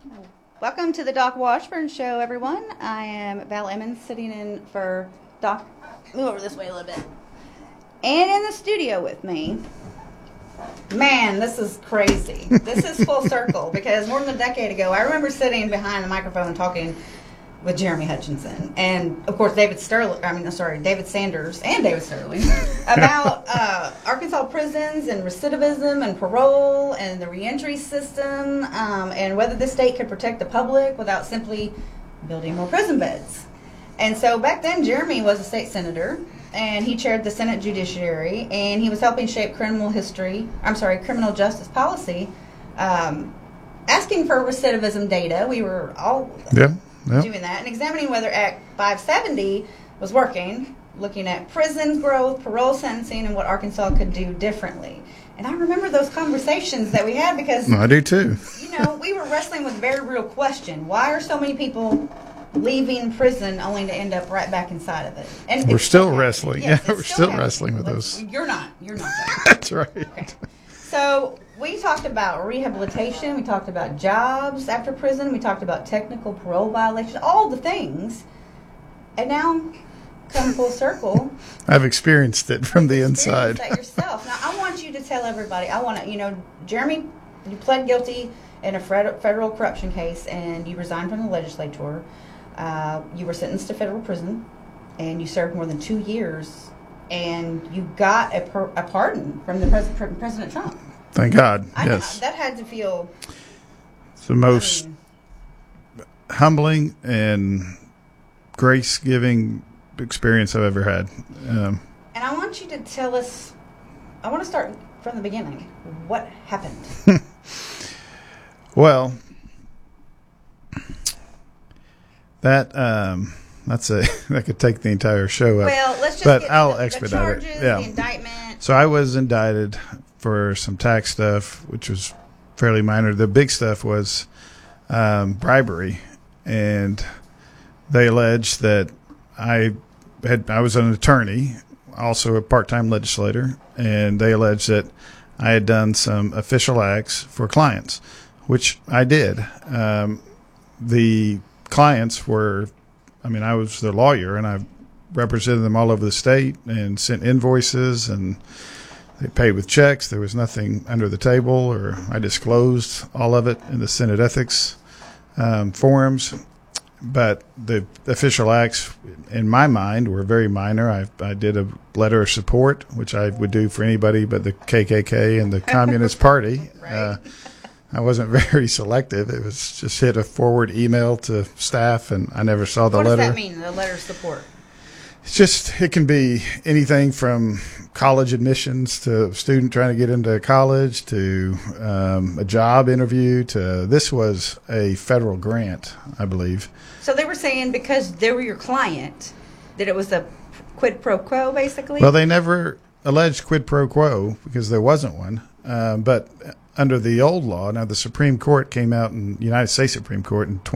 Welcome to the Doc Washburn Show, everyone. I am Val Emmons, sitting in for Doc. Move over this way a little bit. And in the studio with me, man, this is crazy. This is full circle because more than a decade ago, I remember sitting behind the microphone talking with Jeremy Hutchinson and, of course, David Sanders and David Sterling about Arkansas prisons and recidivism and parole and the reentry system and whether the state could protect the public without simply building more prison beds. And so back then, Jeremy was a state senator, and he chaired the Senate Judiciary, and he was helping shape criminal justice policy, asking for recidivism data. We were all doing that and examining whether Act 570 was working, looking at prison growth, parole sentencing, and what Arkansas could do differently. And I remember those conversations that we had because I do too. We were wrestling with a very real question. Why are so many people leaving prison only to end up right back inside of it? And we're still wrestling. Yes, we're still wrestling with those. You're not. That's right. Okay. So we talked about rehabilitation. We talked about jobs after prison. We talked about technical parole violations, all the things. And now, come full circle. I've experienced it from the inside. That yourself. Now, I want you to tell everybody. Jeremy, you pled guilty in a federal corruption case, and you resigned from the legislature. You were sentenced to federal prison, and you served more than 2 years, and you got a pardon from President Trump. Thank God. Yes. That had to feel... It's the most humbling and grace-giving experience I've ever had. And I want you to tell us... I want to start from the beginning. What happened? Well, that could take the entire show up. Well, let's just get I'll the expedite charges, it. Yeah. the indictment. So I was indicted for some tax stuff, which was fairly minor. The big stuff was bribery, and they alleged that I was an attorney, also a part-time legislator, and they alleged that I had done some official acts for clients, which I did. The clients were, I was their lawyer, and I represented them all over the state and sent invoices, and they paid with checks. There was nothing under the table, or I disclosed all of it in the Senate ethics forums. But the official acts, in my mind, were very minor. I did a letter of support, which I would do for anybody but the KKK and the Communist Party. Right. I wasn't very selective. It was just hit a forward email to staff, and I never saw the letter. What does that mean, the letter of support? It can be anything from college admissions to a student trying to get into college to a job interview to this was a federal grant, I believe. So they were saying because they were your client that it was a quid pro quo, basically? Well, they never alleged quid pro quo because there wasn't one. But under the old law, now the Supreme Court came out in United States Supreme Court in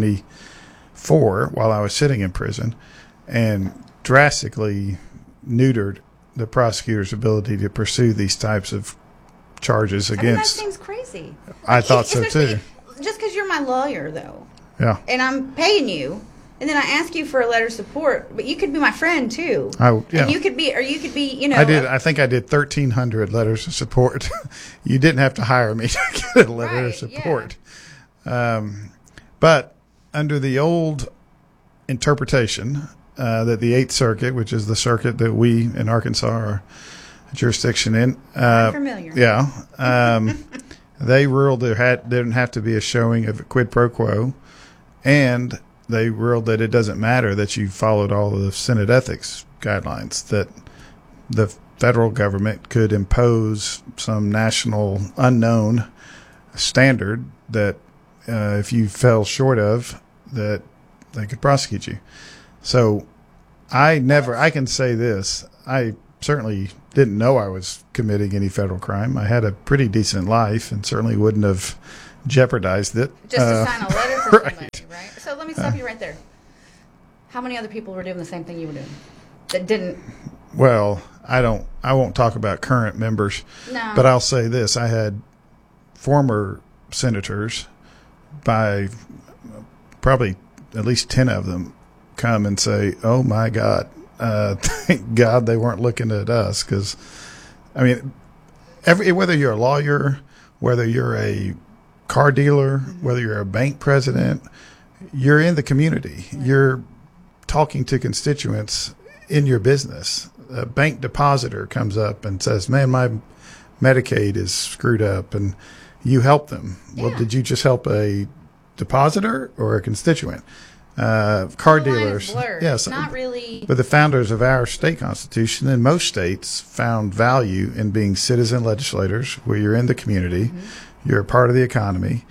2024 while I was sitting in prison and drastically neutered the prosecutor's ability to pursue these types of charges against. That seems crazy. I thought so too. Just because you're my lawyer, though. Yeah. And I'm paying you, and then I ask you for a letter of support, but you could be my friend too. Yeah. And you could be. I think I did 1,300 letters of support. You didn't have to hire me to get a letter of support. Yeah. But under the old interpretation that the Eighth Circuit, which is the circuit that we in Arkansas are a jurisdiction in, I'm familiar. Yeah. They ruled there didn't have to be a showing of a quid pro quo, and they ruled that it doesn't matter that you followed all of the Senate ethics guidelines, that the federal government could impose some national unknown standard that if you fell short of, that they could prosecute you. So I can say this, I certainly didn't know I was committing any federal crime. I had a pretty decent life and certainly wouldn't have jeopardized it. Just to sign a letter for somebody, right? So let me stop you right there. How many other people were doing the same thing you were doing that didn't? Well, I won't talk about current members, no. But I'll say this. I had former senators by probably at least 10 of them come and say, "Oh my God, thank God they weren't looking at us." Because, I mean, whether you're a lawyer, whether you're a car dealer, whether you're a bank president, you're in the community. You're talking to constituents in your business. A bank depositor comes up and says, "Man, my Medicaid is screwed up," and you help them. Yeah. Well, did you just help a depositor or a constituent? Car The line is dealers, blurred. yes, Not really. but the founders of our state constitution in most states found value in being citizen legislators, where you're in the community, you're a part of the economy.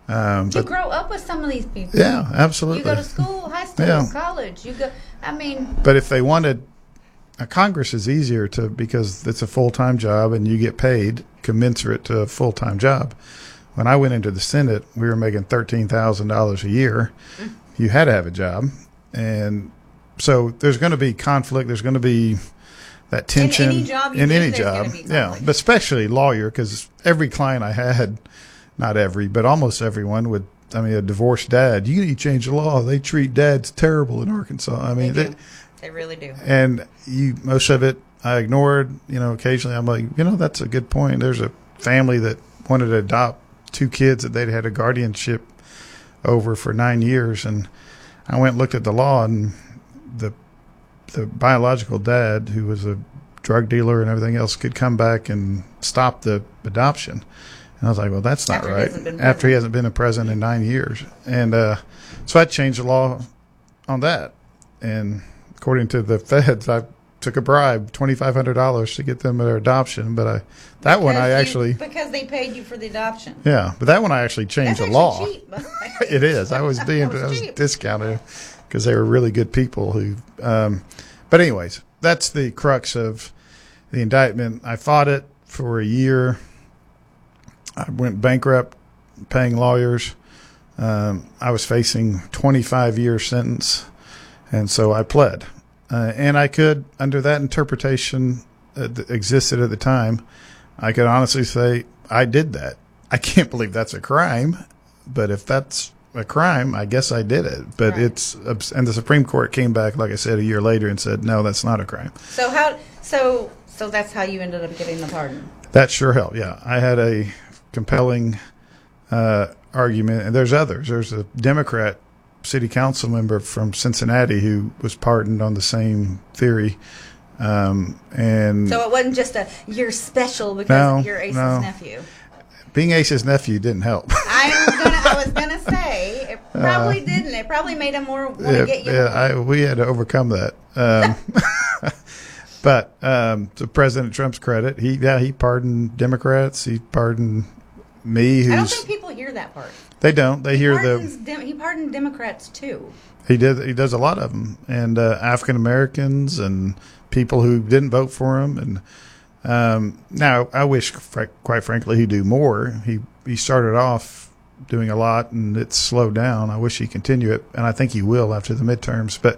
You grow up with some of these people. Yeah, absolutely. You go to school, high school, Yeah. college. You go. I mean, But if they wanted, Congress is easier to, because it's a full-time job and you get paid commensurate to a full-time job. When I went into the Senate, we were making $13,000 a year. You had to have a job, and so there's going to be conflict. There's going to be that tension any job you in do, any there's job. gonna be Yeah, conflict. but especially lawyer, because every client I had, not every, but almost everyone would. I mean, a divorced dad. You need to change the law. They treat dads terrible in Arkansas. I mean, they really do. and most of it I ignored. Occasionally I'm like, that's a good point. There's a family that wanted to adopt 2 kids that they'd had a guardianship over for 9 years, and I went and looked at the law, and the biological dad, who was a drug dealer and everything else, could come back and stop the adoption. And I was like, well, that's not After he right. hasn't been After he hasn't been a president in 9 years. And so I changed the law on that. And according to the feds, I took a bribe, $2,500, to get them their adoption. But that one because they paid you for the adoption. yeah, but that one I actually changed That's the law. actually cheap, by the way. It is. I was cheap. discounted because they were really good people who. But anyways, that's the crux of the indictment. I fought it for a year. I went bankrupt, paying lawyers. I was facing 25-year sentence, and so I pled. And I could, under that interpretation that existed at the time, I could honestly say I did that. I can't believe that's a crime, but if that's a crime, I guess I did it. But Right. and the Supreme Court came back, like I said, a year later and said, no, that's not a crime. So that's how you ended up getting the pardon. That sure helped. Yeah, I had a compelling argument, and there's others. There's a Democrat city council member from Cincinnati who was pardoned on the same theory. And So it wasn't just you're special because you're Ace's no. nephew. being Ace's nephew didn't help. I was gonna say it probably didn't. It probably made him more want to get you. We had to overcome that. But to President Trump's credit, he pardoned Democrats. He pardoned me. I don't think people hear that part. They don't. They hear He pardoned Democrats too. He does a lot of them, and African Americans and people who didn't vote for him. And now I wish, quite frankly, he'd do more. He started off doing a lot, and it's slowed down. I wish he'd continue it, and I think he will after the midterms. But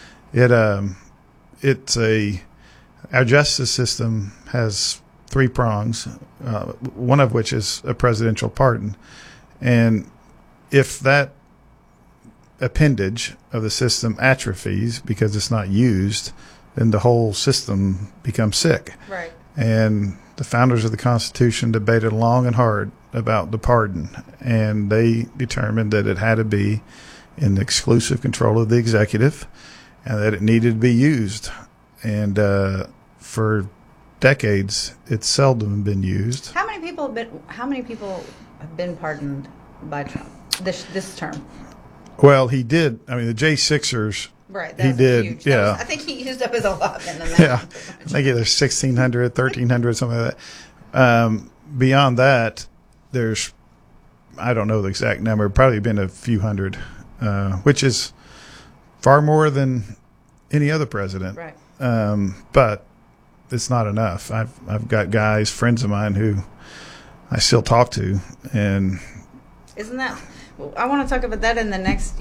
our justice system has 3 prongs, one of which is a presidential pardon, and if that appendage of the system atrophies because it's not used, then the whole system becomes sick. Right. And the founders of the Constitution debated long and hard about the pardon, and they determined that it had to be in the exclusive control of the executive and that it needed to be used. And for decades, it's seldom been used. How many people have been pardoned by Trump this term? Well, he did. I mean, the J6ers. Right. He did. Huge. Yeah. I think he used up his allotment in that. Yeah. I think there's 1,600, 1,300, something like that. Beyond that, there's, I don't know the exact number, probably been a few hundred, which is far more than any other president. Right. But it's not enough. I've got guys, friends of mine, who I still talk to, and Isn't that? Well, I want to talk about that in the next